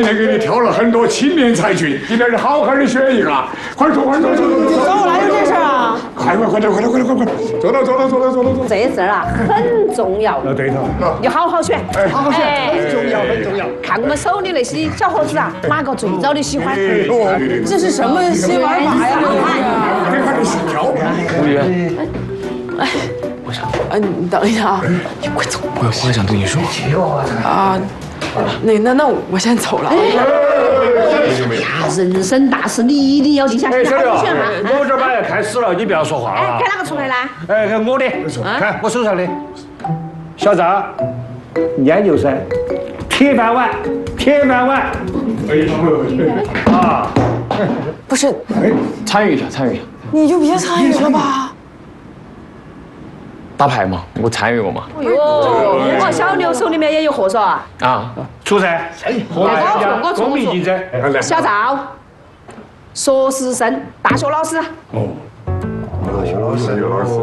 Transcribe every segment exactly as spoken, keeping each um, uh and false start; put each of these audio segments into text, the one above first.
年给你挑了很多青年才俊，今天是好好的选一个，快走快走走走走！ 走，哪有这事啊？ 快快快点快点快点快快！走了走了走了走了走！ 这事儿啊很重要。 呃，对头。 你好好选， 好好选， 很重要，很重要。 看我们手里那些小伙子啊，哪个最早的喜欢？ 这是什么新玩法呀？ 快快点挑。 吴宇， 哎， 我想， 呃，你等一下啊。 你快走，我有话想对你说。 啊，那那那我先走了。 呀，人生大事你一定要记下， 哎，小刘， 好好选哈。 我这马上开始了，你不要说话哎， 了。 看哪个出来啦？ 哎，看我的，看我手上的，小张，研究生，铁饭碗，铁饭碗。啊， 不是， 参与一下，参与一下。 你就别参与了吧。 打牌嘛，我参与过嘛。 哎呦，我小刘手里面也有货嗦。 啊， 出噻， 我我我公平竞争。 小赵，硕士生，大学老师。 哦，有老师有老师。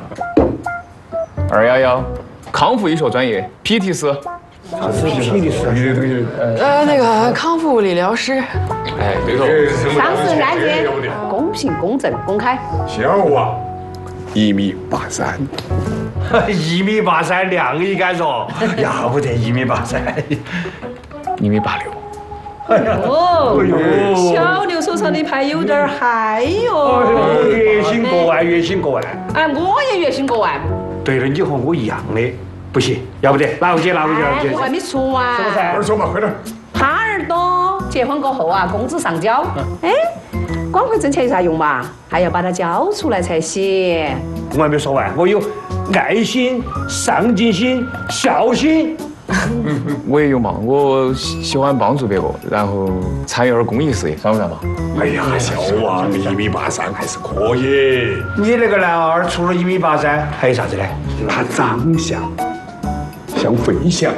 二幺幺，康复医学专业 P T 师。 体力是你的东西。 呃，那个康复理疗师。 哎，对头。 上市案件公平、公正、公开。 小娃，一米八三。 一米八三，量一杆说，要不得一米八三。 一米八六。 哦，小刘手上的牌有点嗨哟。 月薪过万，月薪过万。 哎，我也月薪过万。 对了，你和我一样的，不行，要不得，拿回去，拿回去，拿回哎， 去。 我还没说完。 是不是？ 快说嘛，快点。 哈尔多结婚过后啊，工资上交。哎，光会挣钱有啥用嘛？还要把它交出来才行。 我还没说完，我有爱心、上进心、孝心。 我也有嘛，我喜喜欢帮助别个，然后参与点公益事业，算不算嘛？ 哎呀，小娃，你一米八三还是可以。 你那个男儿除了一米八三，还有啥子呢？ 他长相像飞象，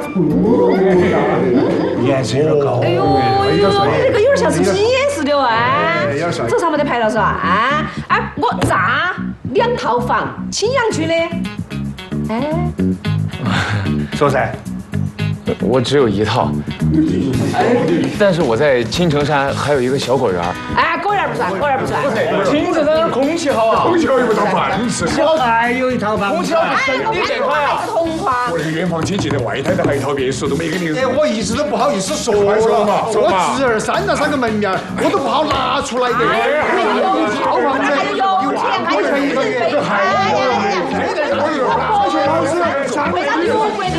颜值有点高。 哎呦哎呦，你这个有点像是 P S 的哎，这上面的牌了是吧？啊啊，我炸两套房，青羊区的。哎， 说噻。 我只有一套，但是我在青城山还有一个小果园。 哎，果园不算，果园不算。 青城山空气好啊， 空气好又不当饭吃。 小孩有一套房， 空气好是身体健康呀。 同框。 我那个远房亲戚在外滩的还有一套别墅，都没给你。 哎，我一直都不好意思说快说嘛了， 说嘛我侄儿三到三个门面，我都不好拿出来的。 有套房子，还有有钱，还有自备，哎呀呀呀！ 老师， 为啥你我规定？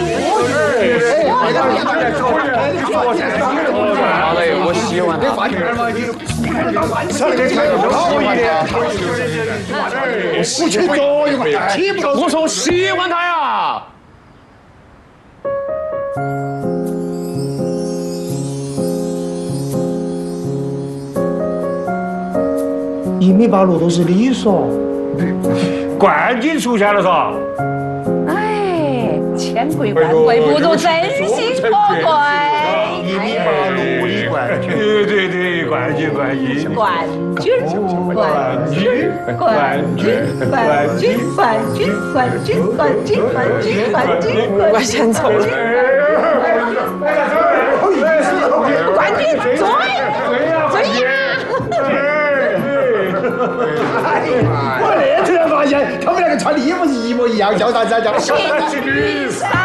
好嘞，我喜欢他。 不起作用啊！起不我说我喜欢他呀。 一米八六都是你说， 冠军出现了嗦。 哎，千贵万贵不如真心可贵。 一米八六的冠军。 对对对，冠军冠军。 冠军，冠军，冠军，冠军，冠军，冠军，冠军，冠军，冠军， 我先走了。 冠军追追呀！ 我那天发现他们两个穿的衣服一模一样，叫啥子啊？叫情侣衫。